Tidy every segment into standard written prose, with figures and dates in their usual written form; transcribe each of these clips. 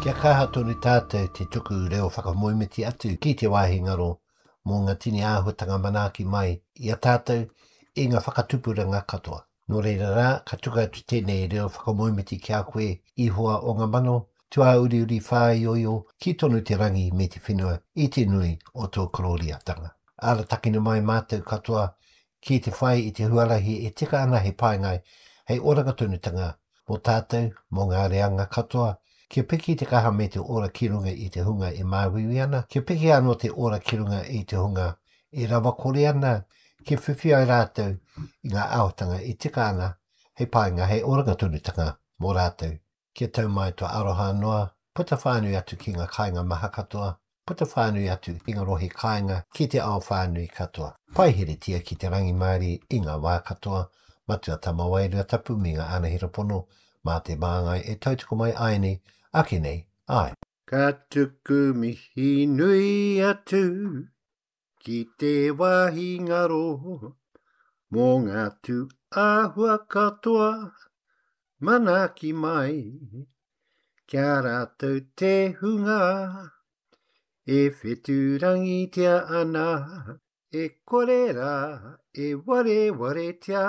Kia kaha tonu tātou te tuku reo whakamoimiti atu ki te wāhi ngaro mō ngā tini āhutanga manaaki mai i a tātou i ngā whakatupuranga katoa. Nō reira rā, ka tuka atu tēnei reo whakamoimiti ki a koe i hoa o ngā mano, tua uri uri whāioio ki tonu te rangi me te whenua i te nui o tō kororiatanga. Ara takina mai mātou katoa ki te whai i te huarahi e tika ana he paengai hei oranga tunutanga mō tātou mō ngā reanga katoa. Kia piki te kaha me te ora kirunga i te hunga e māwiwi ana. Kia piki anō te ora kirunga i te hunga e rawa kore ana. Kia whiwhi ai rātou i ngā aotanga i tika ana hei paenga hei oranga tunutanga mō rātou. Kia tau mai to aroha noa, puta whānui atu ki ngā kāinga maha katoa, puta whānui atu i ngā rohi kāinga ki te ao whānui katoa. Pai here tia ki te rangi Māori i ngā wā katoa, matua tamawairua tapu mi ngā anahira pono, mā te māngai e tautoko mai aini, ake nei, ai. Ka tuku mihi nui atu ki te wāhi ngaro, mō ngā tu āhua katoa, manaki mai, kia rātou te hunga, e wheturangi tia ana, e korera, e ware tia,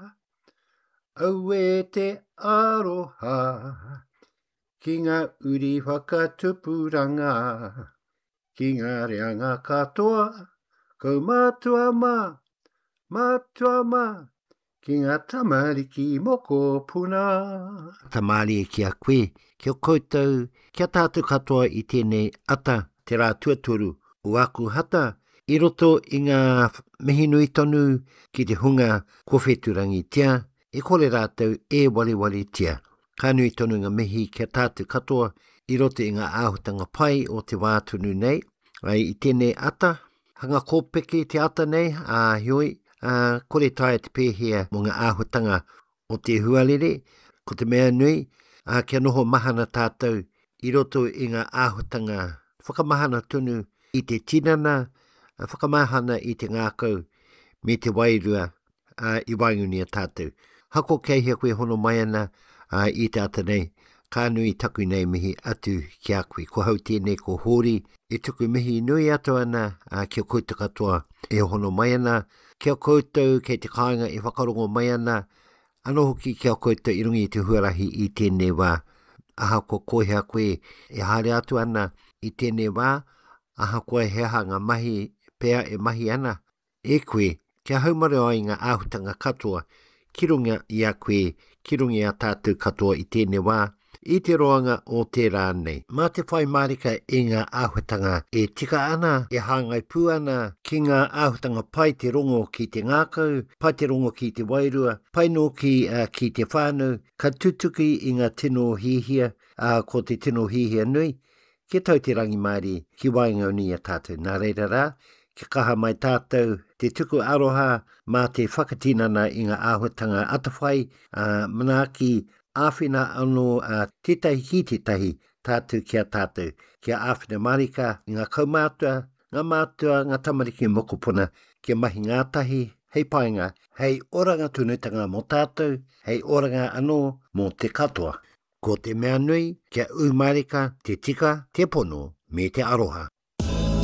au e te aroha, ki ngā uri whakatupuranga, ki ngā reanga katoa, ko mātua mā, ki ngā tamariki moko puna. Tamari e kia koe, kia koutou, kia tātou katoa i tēnei ata te rā tuaturu o aku hata, i roto i ngā mihi nui tonu ki te hunga kowheturangi tia, e kore rātou e wale tia. Ka nui tonu ngā mihi kia tātou katoa i roto i ngā āhutanga pai o te wātunu nei. Ai i tēnei ata, hanga kōpeke te ata nei, hioi, kore taia te pēhea mō ngā āhutanga o te huarere, ko te mea nui, kia noho mahana tātou i roto i ngā āhutanga whakamahana tunu i te tinana, whakamahana i te ngākau me te wairua i waingunia tātou. Hako kei hea koe hono mai ana i te ata nei, ka nui taku nei mihi atu ki a koe. Ko hau tēnei ko hori, e tuku mihi nui atu ana kia koutou katoa e hono mai ana, kia koutou kei te kāinga e whakarongo mai ana, ano hoki kia koutou i rungi i te huarahi i tēnei wā. Aha ko kohea koe e haere atu ana i tēnei wā, aha koe heha ngā mahi pēr e mahi ana. E koe, kia haumare ai ngā āhutanga katoa, ki runga i a koe, ki runga i a tātou katoa i tēnei wā, i te roanga o te rā nei. Mā te whai marika i ngā āhutanga e tika ana, e hāngai pū ana, ki ngā āhutanga pai te rongo ki te ngākau, pai te rongo ki te wairua, pai no ki te whānau, ka tutuki i ngā tino hihia, ko te tino hihia nui, ki tau te rangi Māori, ki wainga ni a tātou. Nā reira rā, ki kaha mai tātou, te tuku aroha, mā te whakatinana i ngā āhutanga atawhai, manaki, āwhina anō tētahi ki tētahi tātou kia tātou, kia āwhina marika, ngā kaumātua, ngā tamariki mokopuna, kia mahi ngātahi, hei painga, hei oranga tunutanga mō tātou, hei oranga anō mō te katoa. Ko te mea nui, kia umarika, te tika, te pono, me te aroha.